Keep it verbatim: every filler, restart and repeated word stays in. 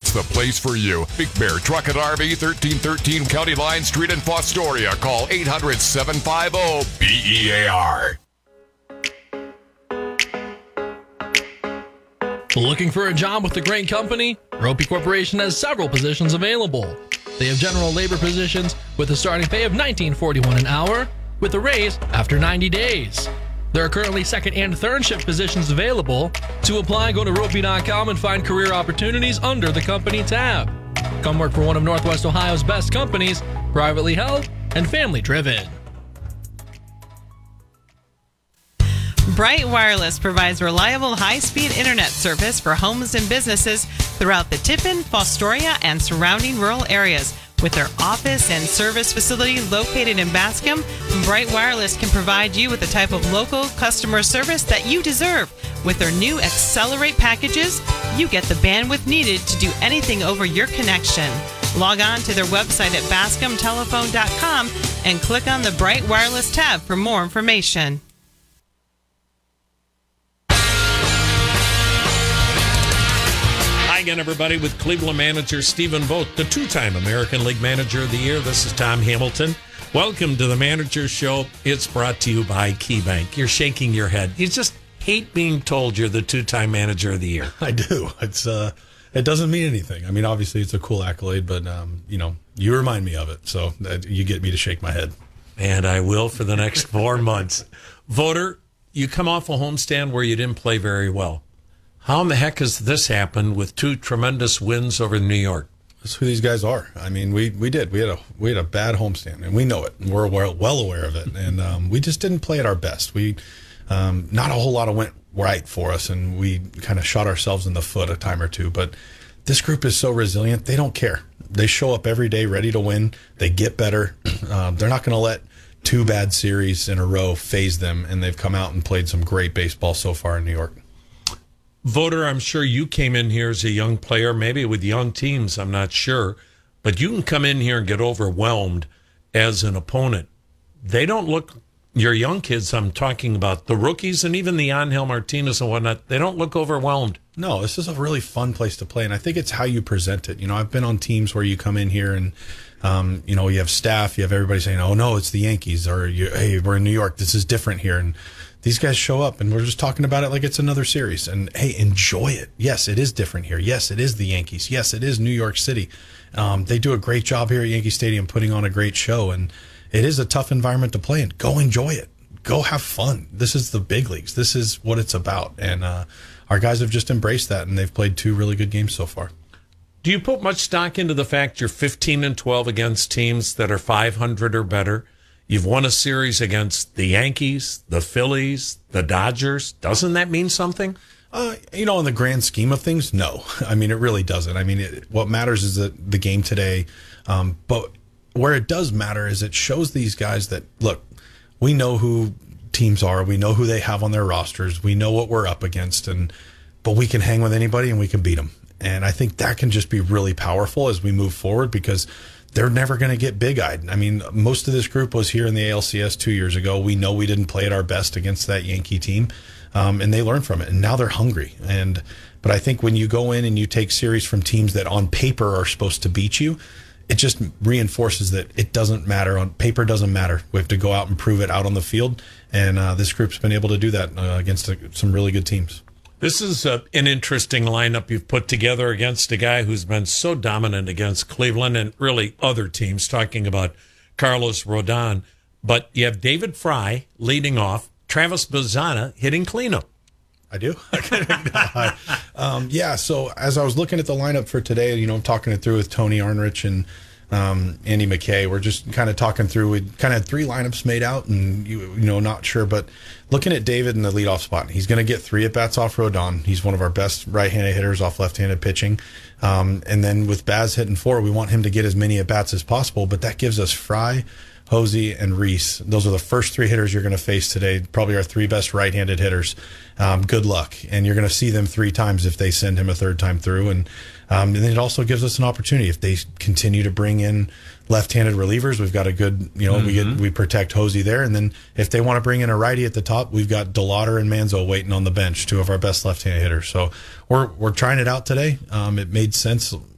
it's the place for you. Big Bear Truck and R V, thirteen thirteen County Line Street in Fostoria. Call eight hundred, seven five zero, B E A R. Looking for a job with a great company? Ropey Corporation has several positions available. They have general labor positions with a starting pay of nineteen forty-one an hour with a raise after ninety days. There are currently second and third shift positions available. To apply, go to ropey dot com and find career opportunities under the company tab. Come work for one of Northwest Ohio's best companies, privately held and family driven. Bright Wireless provides reliable high-speed internet service for homes and businesses throughout the Tiffin, Fostoria, and surrounding rural areas. With their office and service facility located in Bascom, Bright Wireless can provide you with the type of local customer service that you deserve. With their new Accelerate packages, you get the bandwidth needed to do anything over your connection. Log on to their website at bascom telephone dot com and click on the Bright Wireless tab for more information. Again, everybody, with Cleveland manager Stephen Vogt, the two-time American League Manager of the Year. This is Tom Hamilton. Welcome to the Manager's Show. It's brought to you by KeyBank. You're shaking your head. You just hate being told you're the two-time Manager of the Year. I do. It's uh, it doesn't mean anything. I mean, obviously, it's a cool accolade, but um, you know, you remind me of it, so that you get me to shake my head. And I will for the next four months. Voter, you come off a homestand where you didn't play very well. How in the heck has this happened with two tremendous wins over New York? That's who these guys are. I mean, we, we did. We had a we had a bad homestand, and we know it. We're well, well aware of it, and um, we just didn't play at our best. We um, not a whole lot of went right for us, and we kind of shot ourselves in the foot a time or two. But this group is so resilient; they don't care. They show up every day ready to win. They get better. Um, they're not going to let two bad series in a row phase them, and they've come out and played some great baseball so far in New York. Voter, I'm sure you came in here as a young player, maybe with young teams, I'm not sure. But you can come in here and get overwhelmed as an opponent. They don't look, your young kids, I'm talking about the rookies and even the Angel Martinez and whatnot, they don't look overwhelmed. No, this is a really fun place to play, and I think it's how you present it. You know, I've been on teams where you come in here and, um, you know, you have staff, you have everybody saying, oh, no, it's the Yankees, or, you, hey, we're in New York, this is different here, and these guys show up, and we're just talking about it like it's another series. And, hey, enjoy it. Yes, it is different here. Yes, it is the Yankees. Yes, it is New York City. Um, they do a great job here at Yankee Stadium putting on a great show, and it is a tough environment to play in. Go enjoy it. Go have fun. This is the big leagues. This is what it's about. And uh, our guys have just embraced that, and they've played two really good games so far. Do you put much stock into the fact you're fifteen and twelve against teams that are five hundred or better? You've won a series against the Yankees, the Phillies, the Dodgers. Doesn't that mean something? Uh, you know, in the grand scheme of things, no. I mean, it really doesn't. I mean, it, what matters is the, the game today. Um, but where it does matter is it shows these guys that, look, we know who teams are. We know who they have on their rosters. We know what we're up against. And but we can hang with anybody and we can beat them. And I think that can just be really powerful as we move forward, because they're never going to get big-eyed. I mean, most of this group was here in the A L C S two years ago. We know we didn't play at our best against that Yankee team, um, and they learned from it. And now they're hungry. And but I think when you go in and you take series from teams that on paper are supposed to beat you, it just reinforces that it doesn't matter. On paper doesn't matter. We have to go out and prove it out on the field. And uh, this group's been able to do that uh, against uh, some really good teams. This is a, an interesting lineup you've put together against a guy who's been so dominant against Cleveland and really other teams, talking about Carlos Rodon. But you have David Fry leading off, Travis Bazzana hitting cleanup. I do. um, yeah, so as I was looking at the lineup for today, you know, talking it through with Tony Arnrich and um, Andy McKay, we're just kind of talking through. We kind of had three lineups made out, and you, you know, not sure, but looking at David in the leadoff spot, he's going to get three at bats off Rodon. He's one of our best right-handed hitters off left-handed pitching, um, and then with Baz hitting four, we want him to get as many at bats as possible. But that gives us Fry, Hosey, and Reese. Those are the first three hitters you're going to face today. Probably our three best right-handed hitters. Um, good luck, and you're going to see them three times if they send him a third time through. And um, and then it also gives us an opportunity if they continue to bring in left-handed relievers. We've got a good, you know, mm-hmm. we get we protect Hosey there, and then if they want to bring in a righty at the top, we've got DeLauder and Manzo waiting on the bench, two of our best left-handed hitters. So we're we're trying it out today. Um, it made sense